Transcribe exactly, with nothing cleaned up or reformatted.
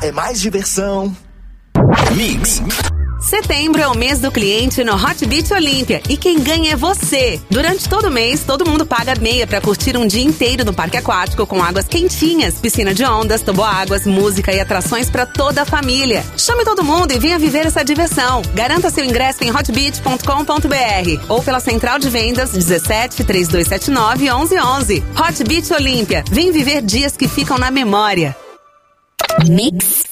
é mais diversão. Mix. Setembro é o mês do cliente no Hot Beach Olímpia e quem ganha é você. Durante todo o mês, todo mundo paga meia pra curtir um dia inteiro no parque aquático com águas quentinhas, piscina de ondas, toboáguas, música e atrações pra toda a família. Chame todo mundo e venha viver essa diversão. Garanta seu ingresso em hot beach ponto com ponto b r ou pela central de vendas dezessete, três dois sete nove, onze onze. Hot Beach Olímpia. Vem viver dias que ficam na memória. Mix.